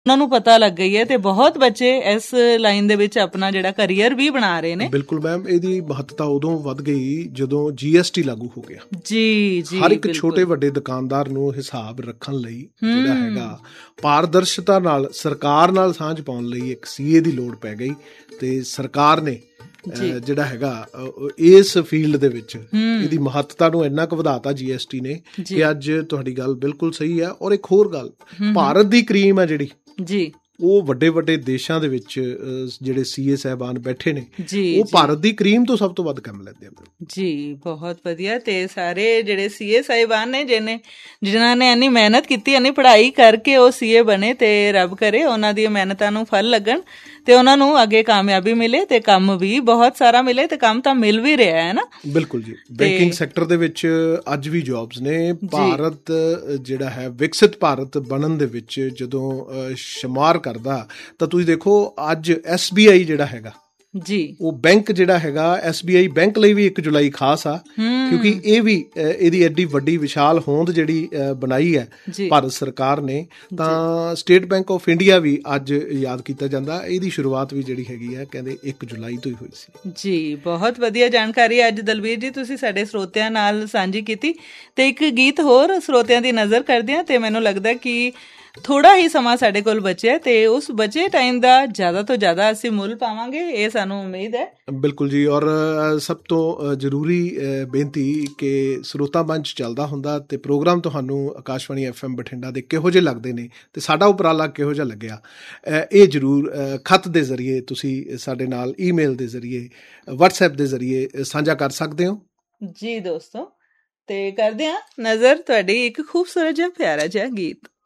ਉਹਨਾਂ ਨੂੰ ਪਤਾ ਲੱਗ ਗਈ ਹੈ ਤੇ ਬਹੁਤ ਬੱਚੇ ਇਸ ਲਾਈਨ ਦੇ ਵਿੱਚ ਆਪਣਾ ਜਿਹੜਾ ਕਰੀਅਰ ਵੀ ਬਣਾ ਰਹੇ ਨੇ। ਬਿਲਕੁਲ ਮੈਮ, ਇਹਦੀ ਮਹੱਤਤਾ ਉਦੋਂ ਵੱਧ ਗਈ ਜਦੋਂ GST ਲਾਗੂ ਹੋ ਗਿਆ। ਜੀ ਜੀ, ਹਰ ਇੱਕ ਛੋਟੇ ਵੱਡੇ ਦੁਕਾਨਦਾਰ ਨੂੰ ਹਿਸਾਬ ਰੱਖਣ ਲਈ ਜਿਹੜਾ ਹੈਗਾ ਪਾਰਦਰਸ਼ਤਾ ਨਾਲ ਸਰਕਾਰ ਨਾਲ ਸਾਂਝ ਪਾਉਣ ਲਈ ਇੱਕ CA ਦੀ ਲੋੜ ਪੈ ਗਈ ਤੇ ਸਰਕਾਰ ਨੇ ਜਿਹੜਾ ਹੈਗਾ ਇਸ ਫੀਲਡ ਦੇ ਵਿੱਚ ਇਹਦੀ ਮਹੱਤਤਾ ਨੂੰ ਇੰਨਾ ਕੁ ਵਧਾਤਾ GST ਨੇ ਕਿ ਅੱਜ ਤੁਹਾਡੀ ਗੱਲ ਬਿਲਕੁਲ ਸਹੀ ਹੈ। ਔਰ ਇੱਕ ਹੋਰ ਗੱਲ, ਭਾਰਤ ਦੀ ਕਰੀਮ ਹੈ ਜਿਹੜੀ ਜੀ, ਉਹ ਵੱਡੇ ਵੱਡੇ ਦੇਸ਼ਾਂ ਦੇ ਵਿੱਚ ਜਿਹੜੇ CA ਸਾਹਿਬਾਨ ਬੈਠੇ ਨੇ ਉਹ ਭਾਰਤ ਦੀ ਕਰੀਮ ਤੋਂ ਸਭ ਤੋਂ ਵੱਧ ਕੰਮ ਲੈਂਦੇ ਆ ਜੀ। ਬਹੁਤ ਵਧੀਆ। ਤੇ ਸਾਰੇ ਜਿਹੜੇ CA ਸਾਹਿਬਾਨ ਨੇ ਜਿਨ੍ਹਾਂ ਨੇ ਇੰਨੀ ਮਿਹਨਤ ਕੀਤੀ, ਇੰਨੀ ਪੜ੍ਹਾਈ ਕਰਕੇ ਉਹ CA ਬਣੇ, ਤੇ ਰੱਬ ਕਰੇ ਉਹਨਾਂ ਦੀਆਂ ਮਿਹਨਤਾਂ ਨੂੰ ਫਲ ਲੱਗਣ ਤੇ ਉਹਨਾਂ ਨੂੰ ਅੱਗੇ ਕਾਮਯਾਬੀ ਮਿਲੇ ਤੇ ਕੰਮ ਵੀ ਬਹੁਤ ਸਾਰਾ ਮਿਲੇ, ਤੇ ਕੰਮ ਤਾਂ ਮਿਲ ਵੀ ਰਿਹਾ ਹੈ ਨਾ। ਬਿਲਕੁਲ ਜੀ, ਬੈਂਕਿੰਗ ਸੈਕਟਰ ਦੇ ਵਿੱਚ ਅੱਜ ਵੀ ਜੌਬਸ ਨੇ। ਭਾਰਤ ਜਿਹੜਾ ਹੈ ਵਿਕਸਿਤ ਭਾਰਤ ਬਣਨ ਦੇ ਵਿੱਚ ਜਦੋਂ ਸ਼ੁਮਾਰ ਕਰਦਾ ਤਾਂ ਤੁਸੀਂ ਦੇਖੋ ਅੱਜ SBI ਜਿਹੜਾ ਹੈਗਾ ਜੀ, ਉਹ ਬੈਂਕ ਜਿਹੜਾ ਹੈਗਾ SBI ਬੈਂਕ ਲਈ ਵੀ 1 ਜੁਲਾਈ ਖਾਸ ਆ, ਕਿਉਂਕਿ ਇਹ ਵੀ ਇਹਦੀ ਐਡੀ ਵੱਡੀ ਵਿਸ਼ਾਲ ਹੋਂਦ ਜਿਹੜੀ ਬਣਾਈ ਹੈ ਭਾਰਤ ਸਰਕਾਰ ਨੇ, ਤਾਂ ਸਟੇਟ ਬੈਂਕ ਆਫ ਇੰਡੀਆ ਵੀ ਅੱਜ ਯਾਦ ਕੀਤਾ ਜਾਂਦਾ। ਇਹਦੀ ਸ਼ੁਰੂਆਤ ਵੀ ਜਿਹੜੀ ਹੈਗੀ ਹੈ ਕਹਿੰਦੇ 1 ਜੁਲਾਈ ਤੋਂ ਹੀ ਹੋਈ ਸੀ ਜੀ। ਬਹੁਤ ਵਧੀਆ ਜਾਣਕਾਰੀ ਅੱਜ ਦਲਬੀਰ ਜੀ ਤੁਸੀਂ ਸਾਡੇ ਸਰੋਤਿਆਂ ਨਾਲ ਸਾਂਝੀ ਕੀਤੀ। ਤੇ ਇੱਕ ਗੀਤ ਹੋਰ ਸਰੋਤਿਆਂ ਦੀ ਨਜ਼ਰ ਕਰਦੇ ਹਾਂ, ਤੇ ਮੈਨੂੰ ਲੱਗਦਾ ਕਿ ਥੋੜ੍ਹਾ ਹੀ ਸਮਾਂ ਸਾਡੇ ਕੋਲ ਬਚਿਆ ਤੇ ਉਸ ਬਚੇ ਟਾਈਮ ਦਾ ਜ਼ਿਆਦਾ ਤੋਂ ਜ਼ਿਆਦਾ ਅਸੀਂ ਮੁੱਲ ਪਾਵਾਂਗੇ, ਇਹ ਸਾਨੂੰ ਉਮੀਦ ਹੈ। ਬਿਲਕੁਲ ਜੀ। ਔਰ ਸਭ ਤੋਂ ਜ਼ਰੂਰੀ ਬੇਨਤੀ ਕਿ ਸਰੋਤਾ ਮੰਚ ਚੱਲਦਾ ਹੁੰਦਾ ਤੇ ਪ੍ਰੋਗਰਾਮ ਤੁਹਾਨੂੰ ਆਕਾਸ਼ਵਾਣੀ FM ਬਠਿੰਡਾ ਦੇ ਕਿਹੋ ਜਿਹੇ ਲੱਗਦੇ ਨੇ ਤੇ ਸਾਡਾ ਉਪਰਾਲਾ ਕਿਹੋ ਜਿਹਾ ਲੱਗਿਆ, ਇਹ ਜ਼ਰੂਰ ਖੱਤ ਦੇ ਜ਼ਰੀਏ ਤੁਸੀਂ ਸਾਡੇ ਨਾਲ ਈਮੇਲ ਦੇ ਜ਼ਰੀਏ WhatsApp ਦੇ ਜ਼ਰੀਏ ਸਾਂਝਾ ਕਰ ਸਕਦੇ ਹੋ ਜੀ ਦੋਸਤੋ। ਤੇ ਕਰਦੇ ਹਾਂ ਨਜ਼ਰ ਤੁਹਾਡੀ ਇੱਕ ਖੂਬਸੂਰਤ ਜਿਹਾ ਪਿਆਰਾ ਜਿਹਾ ਗੀਤ।